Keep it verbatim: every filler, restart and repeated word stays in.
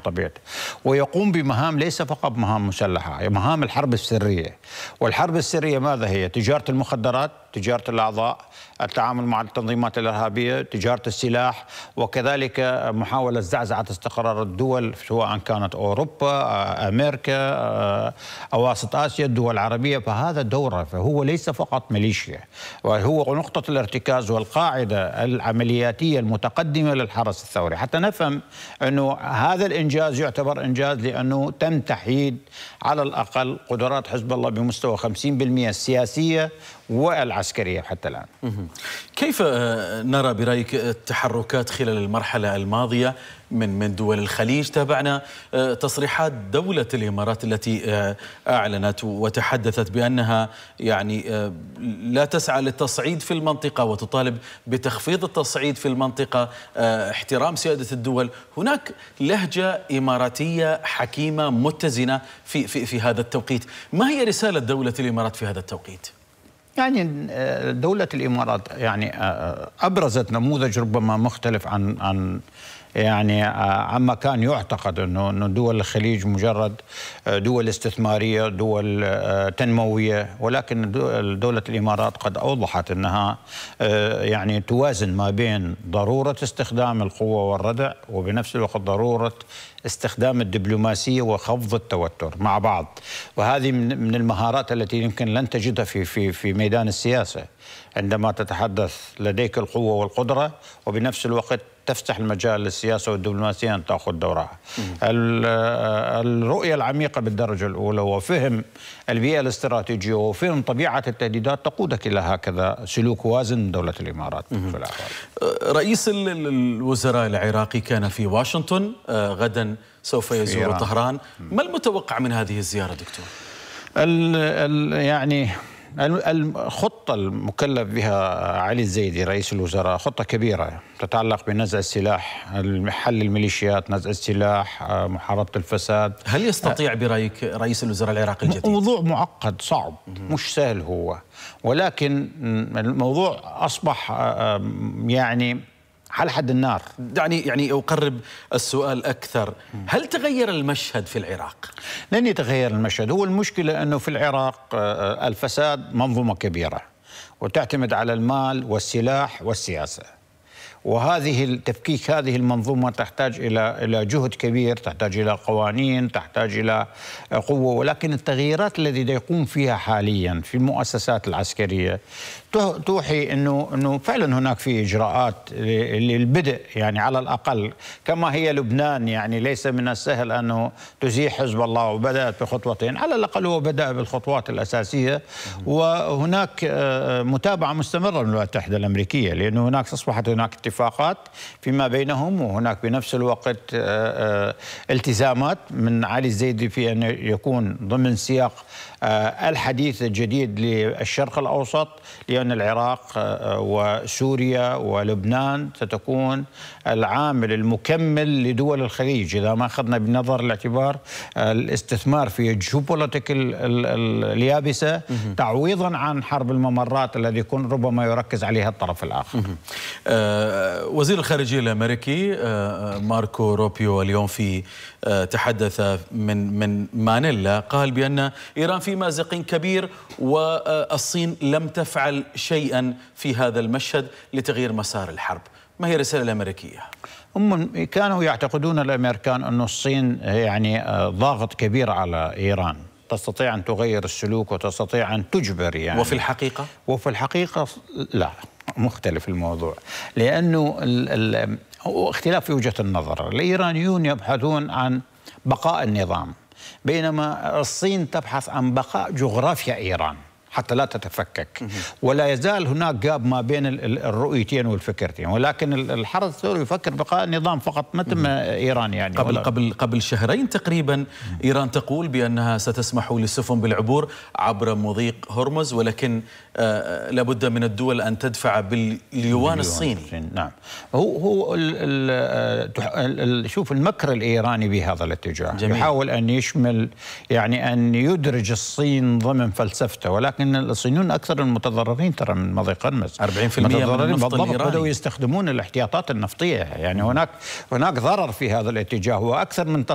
طبيعته، ويقوم بمهام ليس فقط مهام مسلحة، مهام الحرب السرية. والحرب السرية ماذا هي؟ تجارة المخدرات، تجارة الأعضاء، التعامل مع التنظيمات الإرهابية، تجارة السلاح، وكذلك محاولة زعزعة استقرار الدول سواء كانت أوروبا، أمريكا، أواسط آسيا، الدول العربية. فهذا دوره، فهو ليس فقط ميليشيا، وهو نقطة الارتكاز والقاعدة العملياتية المتقدمة للحرس الثوري. حتى نفهم أنه هذا الإنجاز يعتبر إنجاز لأنه تم تحييد على الأقل قدرات حزب الله بمستوى خمسين بالمئة السياسية والعسكرية حتى الآن. كيف نرى برأيك التحركات خلال المرحلة الماضية من من دول الخليج؟ تابعنا تصريحات دولة الإمارات التي أعلنت وتحدثت بأنها يعني لا تسعى للتصعيد في المنطقة وتطالب بتخفيض التصعيد في المنطقة، احترام سيادة الدول. هناك لهجة إماراتية حكيمة متزنة في في في هذا التوقيت. ما هي رسالة دولة الإمارات في هذا التوقيت؟ يعني دولة الإمارات يعني أبرزت نموذج ربما مختلف عن عن يعني عما كان يعتقد انه انه دول الخليج مجرد دول استثماريه، دول تنمويه، ولكن دوله الامارات قد اوضحت انها يعني توازن ما بين ضروره استخدام القوه والردع وبنفس الوقت ضروره استخدام الدبلوماسيه وخفض التوتر مع بعض. وهذه من المهارات التي يمكن لن تجدها في في في ميدان السياسه، عندما تتحدث لديك القوه والقدره وبنفس الوقت تفتح المجال للسياسة والدبلوماسية أن تأخذ دورها. الرؤية العميقة بالدرجة الأولى وفهم البيئة الاستراتيجية وفهم طبيعة التهديدات تقودك إلى هكذا سلوك وازن دولة الإمارات في الأحوال. رئيس الوزراء العراقي كان في واشنطن، غدا سوف يزور طهران. ما المتوقع من هذه الزيارة دكتور؟ ال ال يعني الخطة المكلف بها علي الزيدي رئيس الوزراء خطة كبيرة تتعلق بنزع السلاح، حل الميليشيات، نزع السلاح، محاربة الفساد. هل يستطيع برأيك رئيس الوزراء العراقي الجديد؟ موضوع معقد صعب، مش سهل هو، ولكن الموضوع أصبح يعني على حد النار. دعني يعني أقرب السؤال أكثر، هل تغير المشهد في العراق؟ لن يتغير المشهد. هو المشكلة أنه في العراق الفساد منظومة كبيرة وتعتمد على المال والسلاح والسياسة، وهذه تفكيك هذه المنظومة تحتاج إلى إلى جهد كبير، تحتاج إلى قوانين، تحتاج إلى قوة. ولكن التغييرات التي يقوم فيها حاليا في المؤسسات العسكرية توحي انه انه فعلا هناك في اجراءات للبدء، يعني على الاقل كما هي لبنان، يعني ليس من السهل انه تزيح حزب الله وبدات بخطوتين، على الاقل هو بدا بالخطوات الاساسيه. وهناك متابعه مستمره من الولايات المتحده الامريكيه، لانه هناك اصبحت هناك اتفاقات فيما بينهم، وهناك بنفس الوقت التزامات من علي الزيدي في ان يكون ضمن سياق الحديث الجديد للشرق الاوسط، لأن العراق وسوريا ولبنان ستكون العامل المكمل لدول الخليج إذا ما أخذنا بنظر الاعتبار الاستثمار في الجيوبوليتيكال اليابسة تعويضا عن حرب الممرات الذي يكون ربما يركز عليها الطرف الآخر. وزير الخارجية الأمريكي ماركو روبيو اليوم في تحدث من من مانيلا، قال بأن إيران في مأزق كبير والصين لم تفعل شيئا في هذا المشهد لتغيير مسار الحرب. ما هي الرسالة الأمريكية؟ هم كانوا يعتقدون الأمريكان أن الصين يعني ضاغط كبير على إيران، تستطيع أن تغير السلوك وتستطيع أن تجبر يعني. وفي الحقيقة؟ وفي الحقيقة لا، مختلف الموضوع، لأنه ال ال اختلاف في وجهة النظر. الإيرانيون يبحثون عن بقاء النظام، بينما الصين تبحث عن بقاء جغرافيا إيران حتى لا تتفكك. ولا يزال هناك جاب ما بين الرؤيتين والفكرتين، ولكن الحرس الثوري يفكر بقاء النظام فقط مثل إيران. يعني قبل قبل قبل شهرين تقريبا إيران تقول بأنها ستسمح للسفن بالعبور عبر مضيق هرمز، ولكن آه لابد من الدول أن تدفع باليوان الصيني. نعم، هو هو ال ال شوف المكر الإيراني بهذا الاتجاه. جميل. يحاول أن يشمل يعني أن يدرج الصين ضمن فلسفته، ولكن الصينيون اكثر المتضررين ترى من مضيق هرمز. أربعين بالمئة من النفط الإيراني بدأوا يستخدمون الاحتياطات النفطية، يعني هناك هناك ضرر في هذا الاتجاه، واكثر من